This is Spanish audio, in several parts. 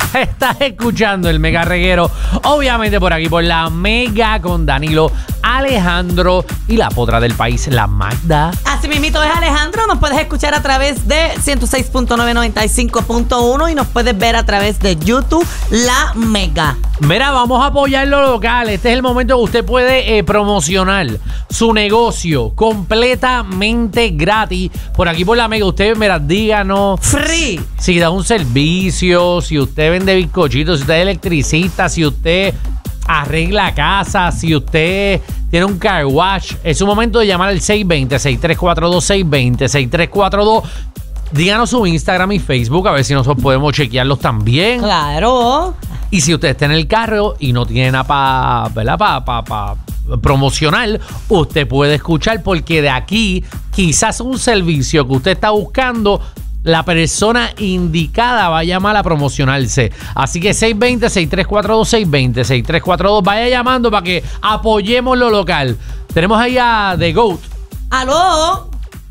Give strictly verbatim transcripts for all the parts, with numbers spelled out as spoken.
Estás escuchando el Mega Reguero, obviamente por aquí, por la Mega, con Danilo, Alejandro y la potra del país, la Magda. Así mismito es, Alejandro. Nos puedes escuchar a través de ciento seis punto nueve, noventa y cinco punto uno y nos puedes ver a través de YouTube, la Mega. Mira, vamos a apoyar lo local. Este es el momento que usted puede eh, promocionar su negocio completamente gratis. Por aquí por la Mega, usted, mira, díganos. Free. Si da un servicio, si usted vende bizcochitos, si usted es electricista, si usted arregla casa, si usted tiene un car wash, es un momento de llamar al seis dos cero, seis tres cuatro dos, seis dos cero, seis tres cuatro dos. Díganos su Instagram y Facebook, a ver si nosotros podemos chequearlos también. Claro. Y si usted está en el carro y no tiene nada para, ¿verdad? Pa, pa, pa promocionar, usted puede escuchar, porque de aquí quizás un servicio que usted está buscando, la persona indicada va a llamar a promocionarse. Así que seis dos cero, seis tres cuatro dos, seis dos cero, seis tres cuatro dos. Vaya llamando para que apoyemos lo local. Tenemos ahí a The Goat. ¿Aló?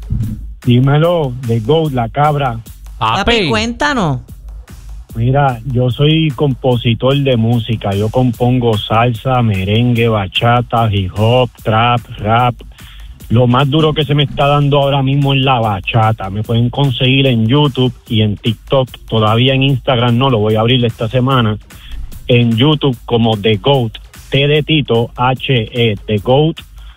Dímelo, The Goat, la cabra. Papi, Papi, cuéntanos. Mira, yo soy compositor de música. Yo compongo salsa, merengue, bachata, hip hop, trap, rap. Lo más duro que se me está dando ahora mismo es la bachata. Me pueden conseguir en YouTube y en TikTok. Todavía en Instagram no, lo voy a abrir esta semana. En YouTube como The Goat, T de Tito, H E, The Goat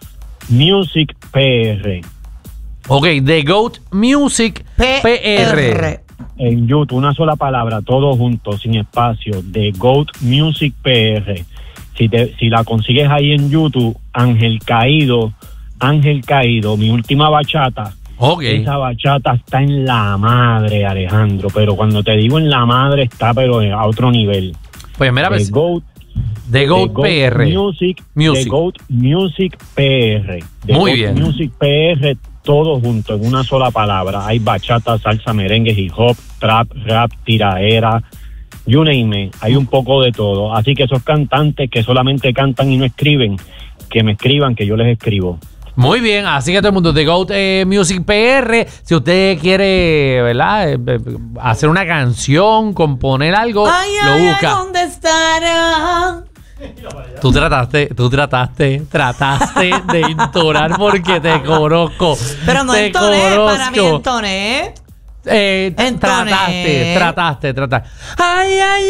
Music P R. Ok, The Goat Music P R. En YouTube, una sola palabra, todo junto, sin espacio, The Goat Music P R. Si, te, si la consigues ahí en YouTube, Ángel Caído, Ángel Caído, mi última bachata. Ok. Esa bachata está en la madre, Alejandro, pero cuando te digo en la madre está pero a otro nivel. Pues mira, The pues, Goat, The Goat, The Goat P R. Music, Music. The Goat Music P R. The Muy Goat bien. Music P R, todo junto en una sola palabra. Hay bachata, salsa, merengue, hip hop, trap, rap, tiraera, you name it. Hay un poco de todo. Así que esos cantantes que solamente cantan y no escriben, que me escriban, que yo les escribo. Muy bien, así que todo el mundo, The Goat eh, Music P R, si usted quiere, ¿verdad? Eh, eh, hacer una canción, componer algo, Ay, lo ay, busca. ay, ¿dónde estará? Tú trataste, tú trataste, trataste de entonar porque te conozco. Pero no te entoné, para mí conozco. entoné. Eh, Entoné. trataste, trataste, trataste. Ay, ay,